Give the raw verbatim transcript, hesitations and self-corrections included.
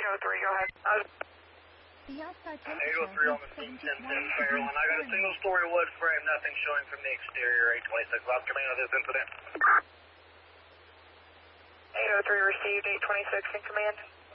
oh three, go ahead. Uh, The outside eight oh three on the scene, ten ten Fairlawn. I got a single story wood frame, nothing showing from the exterior, eight twenty-six. Last command of this incident. eight oh three received, eight twenty-six in command.